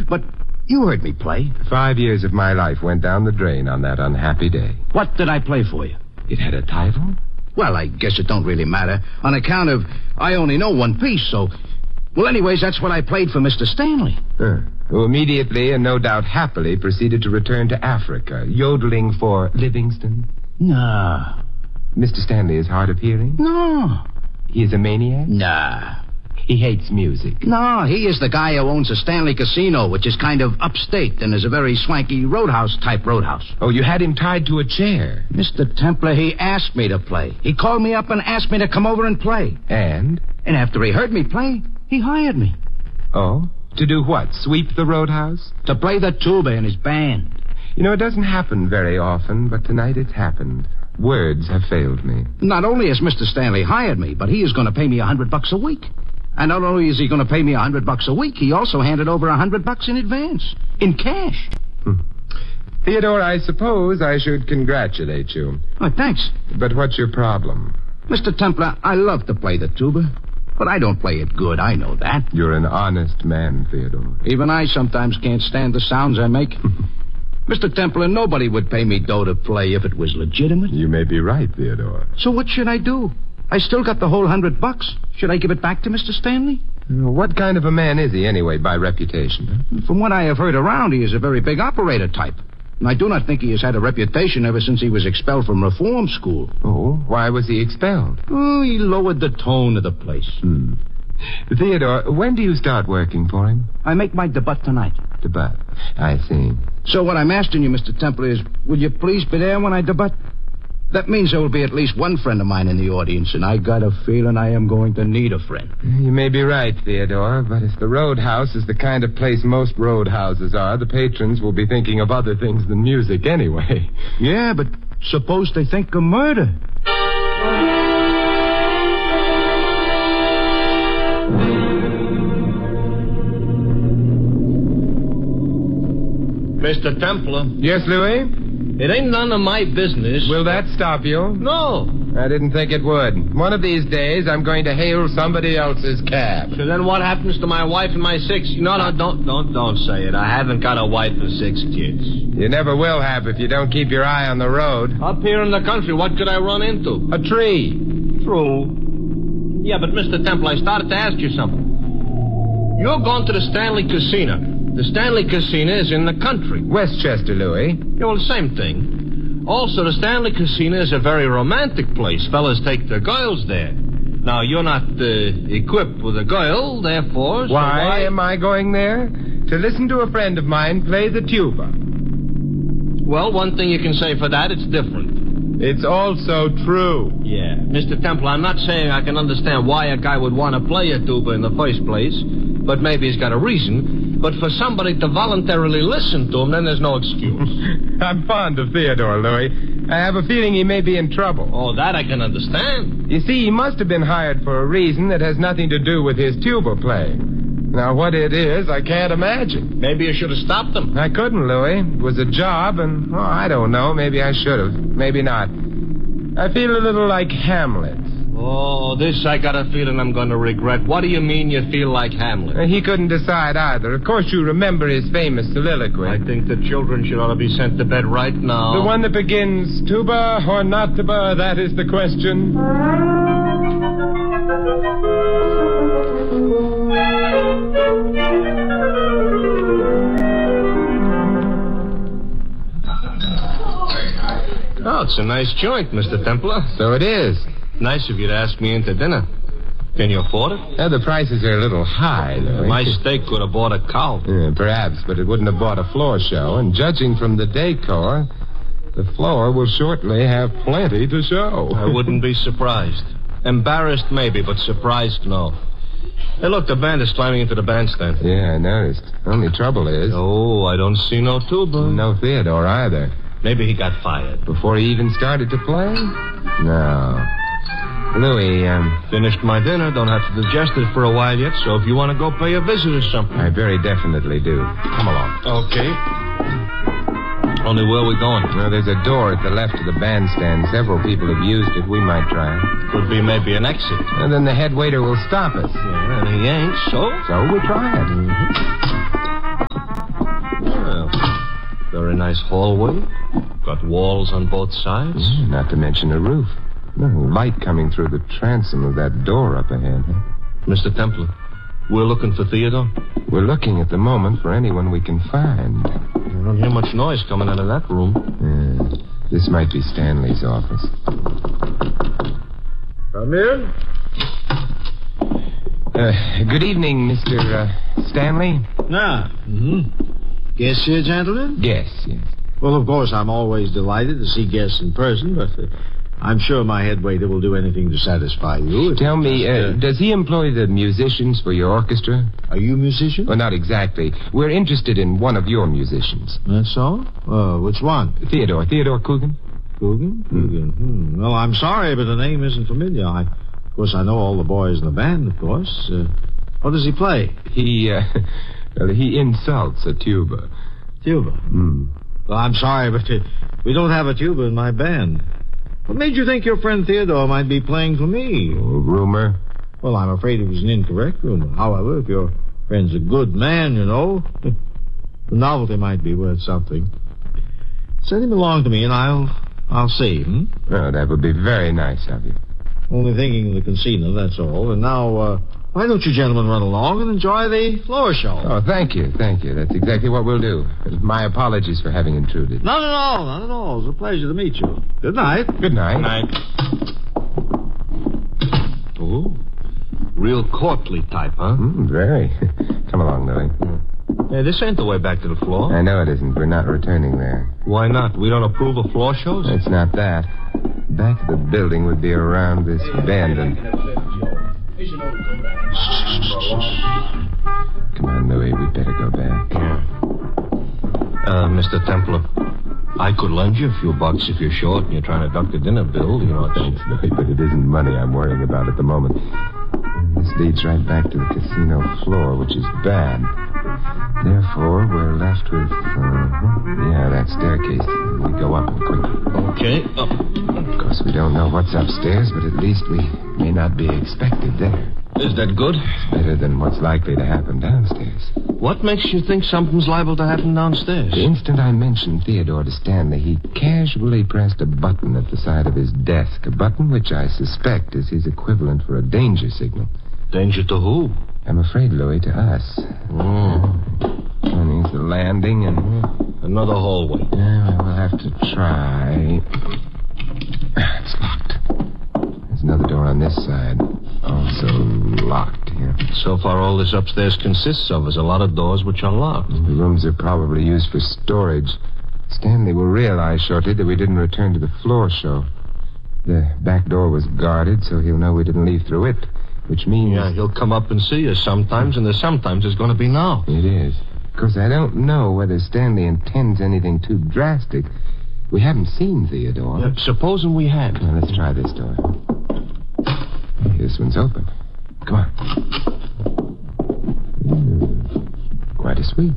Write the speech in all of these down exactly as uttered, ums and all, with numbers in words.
But you heard me play. Five years of my life went down the drain on that unhappy day. What did I play for you? It had a title? Well, I guess it don't really matter. On account of I only know one piece, so... Well, anyways, that's what I played for Mister Stanley. Uh, who immediately and no doubt happily proceeded to return to Africa, yodeling for Livingston. Nah. Mister Stanley is hard of hearing? No. He is a maniac? Nah. He hates music. No, he is the guy who owns a Stanley Casino, which is kind of upstate and is a very swanky roadhouse-type roadhouse. Oh, you had him tied to a chair. Mister Templar, he asked me to play. He called me up and asked me to come over and play. And? And after he heard me play, he hired me. Oh? To do what? Sweep the roadhouse? To play the tuba in his band. You know, it doesn't happen very often, but tonight it's happened. Words have failed me. Not only has Mister Stanley hired me, but he is going to pay me a hundred bucks a week. And not only is he going to pay me a hundred bucks a week, he also handed over a hundred bucks in advance. In cash. Hmm. Theodore, I suppose I should congratulate you. Oh, thanks. But what's your problem? Mister Templar, I love to play the tuba. But I don't play it good, I know that. You're an honest man, Theodore. Even I sometimes can't stand the sounds I make. Mister Templar, nobody would pay me dough to play if it was legitimate. You may be right, Theodore. So what should I do? I still got the whole hundred bucks. Should I give it back to Mister Stanley? What kind of a man is he, anyway, by reputation? Huh? From what I have heard around, he is a very big operator type. And I do not think he has had a reputation ever since he was expelled from reform school. Oh, why was he expelled? Oh, he lowered the tone of the place. Hmm. Theodore, when do you start working for him? I make my debut tonight. Debut. I see. So what I'm asking you, Mister Templar, is will you please be there when I debut? That means there will be at least one friend of mine in the audience, and I got a feeling I am going to need a friend. You may be right, Theodore, but if the roadhouse is the kind of place most roadhouses are, the patrons will be thinking of other things than music anyway. Yeah, but suppose they think of murder. Mister Templar. Yes, Louis? It ain't none of my business. Will that stop you? No. I didn't think it would. One of these days, I'm going to hail somebody else's cab. So then what happens to my wife and my six... No, no, don't, don't, don't say it. I haven't got a wife and six kids. You never will have if you don't keep your eye on the road. Up here in the country, what could I run into? A tree. True. Yeah, but Mister Temple, I started to ask you something. You're going to the Stanley Casino. The Stanley Casino is in the country. Westchester, Louis. Yeah, well, the same thing. Also, the Stanley Casino is a very romantic place. Fellas take their girls there. Now, you're not uh, equipped with a girl, therefore... So why, why am I going there? To listen to a friend of mine play the tuba. Well, one thing you can say for that, it's different. It's also true. Yeah. Mister Temple, I'm not saying I can understand why a guy would want to play a tuba in the first place, but maybe he's got a reason. But for somebody to voluntarily listen to him, then there's no excuse. I'm fond of Theodore, Louis. I have a feeling he may be in trouble. Oh, that I can understand. You see, he must have been hired for a reason that has nothing to do with his tuba playing. Now, what it is, I can't imagine. Maybe you should have stopped him. I couldn't, Louis. It was a job, and, oh, I don't know. Maybe I should have. Maybe not. I feel a little like Hamlet. Oh, this I got a feeling I'm going to regret. What do you mean you feel like Hamlet? Uh, he couldn't decide either. Of course, you remember his famous soliloquy. I think the children should ought to be sent to bed right now. The one that begins, tuba or not tuba, that is the question. Oh, it's a nice joint, Mister Templar. So it is. Nice of you to ask me into dinner. Can you afford it? Yeah, the prices are a little high, Louis. My steak could have bought a cow. Yeah, perhaps, but it wouldn't have bought a floor show. And judging from the decor, the floor will shortly have plenty to show. I wouldn't be surprised. Embarrassed, maybe, but surprised, no. Hey, look, the band is climbing into the bandstand. Yeah, I noticed. Only trouble is... Oh, I don't see no tuba. No Theodore either. Maybe he got fired. Before he even started to play? No. Louis, um... Finished my dinner. Don't have to digest it for a while yet, so if you want to go pay a visit or something. I very definitely do. Come along. Okay. Only where are we going? Well, there's a door at the left of the bandstand. Several people have used it. We might try it. Could be maybe an exit. And then the head waiter will stop us. Yeah, and he ain't, so? So we try it. Mm-hmm. nice hallway. Got walls on both sides. Mm, not to mention a roof. No light coming through the transom of that door up ahead. Huh? Mister Templar, we're looking for Theodore. We're looking at the moment for anyone we can find. I don't hear much noise coming out of that room. Yeah, this might be Stanley's office. Come in. Uh, good evening, Mister Uh, Stanley. Ah, mm-hmm. Guests here, gentlemen? Yes, yes. Well, of course, I'm always delighted to see guests in person, but uh, I'm sure my head waiter will do anything to satisfy you. Tell me, just, uh, uh, does he employ the musicians for your orchestra? Are you a musician? Well, not exactly. We're interested in one of your musicians. That's all? Uh, which one? Theodore. Theodore Coogan? Coogan? Coogan. Hmm. Well, I'm sorry, but the name isn't familiar. I, of course, I know all the boys in the band, of course. Uh, what does he play? He, uh, well, he insults a tuba. Tuba? Hmm. Well, I'm sorry, but uh, we don't have a tuba in my band. What made you think your friend Theodore might be playing for me? Oh, rumor? Well, I'm afraid it was an incorrect rumor. However, if your friend's a good man, you know, the novelty might be worth something. Send him along to me, and I'll I'll see him. Oh, that would be very nice of you. Only thinking of the casino, that's all. And now, uh, why don't you gentlemen run along and enjoy the floor show? Oh, thank you, thank you. That's exactly what we'll do. My apologies for having intruded. Not at all, not at all. It's a pleasure to meet you. Good night. Good night. Good night. Oh, real courtly type, huh? Mm, very. Come along, Louie. Hey, this ain't the way back to the floor. I know it isn't. We're not returning there. Why not? We don't approve of floor shows? It's not that. Back of the building would be around this bend and... Come on, Louie. We better go back. Yeah. Uh, Mister Templar, I could lend you a few bucks if you're short and you're trying to duck the dinner bill. You know what I mean? Thanks, Louie, but it isn't money I'm worrying about at the moment. This leads right back to the casino floor, which is bad. Therefore, we're left with, uh, yeah, that staircase. We go up quickly. Okay. Up. Of course, we don't know what's upstairs, but at least we may not be expected there. Is that good? It's better than what's likely to happen downstairs. What makes you think something's liable to happen downstairs? The instant I mentioned Theodore to Stanley, he casually pressed a button at the side of his desk, a button which I suspect is his equivalent for a danger signal. Danger to who? I'm afraid, Louie, to us. Oh. And here's the landing and... Another hallway. Yeah, we'll have to try. It's locked. There's another door on this side. Also locked here. So far, all this upstairs consists of is a lot of doors which are locked. The rooms are probably used for storage. Stanley will realize shortly that we didn't return to the floor show. The back door was guarded, so he'll know we didn't leave through it, which means... Yeah, he'll come up and see us sometimes, and the sometimes is going to be now. It is. Of course, I don't know whether Stanley intends anything too drastic. We haven't seen Theodore. Yeah, supposing we had. Now, let's try this door. This one's open. Come on. Mm, quite a suite.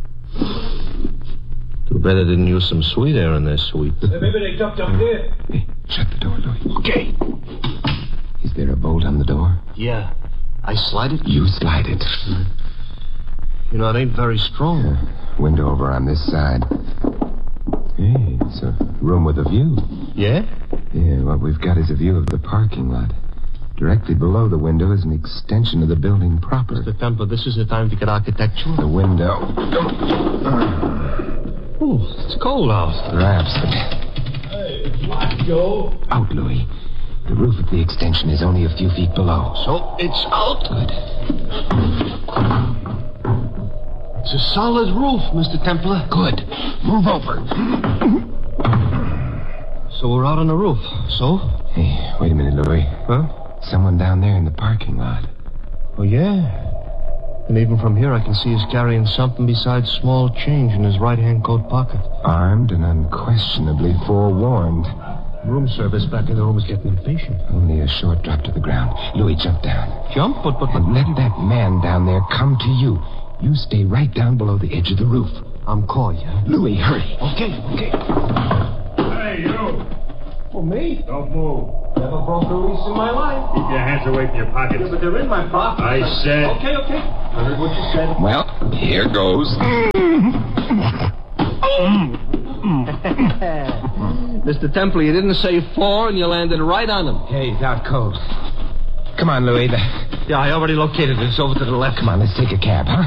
Too bad I didn't use some sweet air in their suite. Maybe they jumped up there. Hey, shut the door, Louie. Okay. Is there a bolt on the door? Yeah. I slide it? You slide it. You know, it ain't very strong. Uh, window over on this side. Hey, it's a room with a view. Yeah? Yeah, what we've got is a view of the parking lot. Directly below the window is an extension of the building proper. Mister Templar, this is the time to get architectural. The window. Oh, it's cold out. Perhaps, but... Hey, it's locked, Joe. Out, Louie. The roof of the extension is only a few feet below. So it's out. Good. It's a solid roof, Mister Templar. Good. Move over. So we're out on the roof. So? Hey, wait a minute, Louie. Huh? Someone down there in the parking lot. Oh, yeah. And even from here, I can see he's carrying something besides small change in his right-hand coat pocket. Armed and unquestionably forewarned. Room service back in the room is getting impatient. Only a short drop to the ground. Louie, jump down. Jump? But, but, but... And let that man down there come to you. You stay right down below the edge of the roof. I'm calling you. Louie, hurry. Okay, okay. Hey, you. For me? Don't move. Never broke a lease in my life. Keep your hands away from your pockets. Yeah, but they're in my pocket. I said... Okay, okay. I heard what you said. Well, here goes. Mister Temple, you didn't say four, and you landed right on him. Hey, he's out cold. Come on, Louis. The... Yeah, I already located it. It's over to the left. Come on, let's take a cab, huh?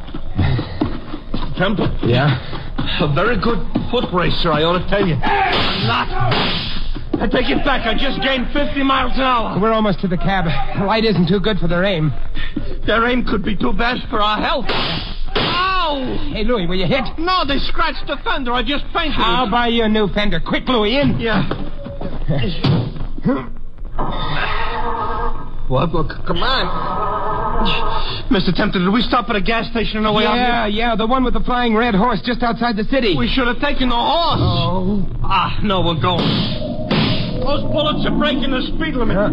Temple. Yeah? A very good foot racer, I ought to tell you. I'm not. I take it back. I just gained fifty miles an hour. We're almost to the cab. The light isn't too good for their aim. Their aim could be too bad for our health. Ow! Hey, Louis, were you hit? No, they scratched the fender. I just painted it. I'll buy you a new fender. Quick, Louis, in. Yeah. What? Well, c- come on. Mister Tempter, did we stop at a gas station on the way out here? Yeah, yeah, the one with the flying red horse just outside the city. We should have taken the horse. Oh. Ah, no, we're going. Those bullets are breaking the speed limit. Uh.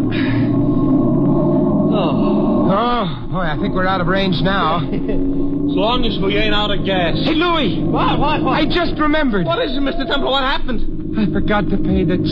Oh. Oh, boy, I think we're out of range now. As long as we ain't out of gas. Hey, Louis. What? What? What? I just remembered. What is it, Mister Temple? What happened? I forgot to pay the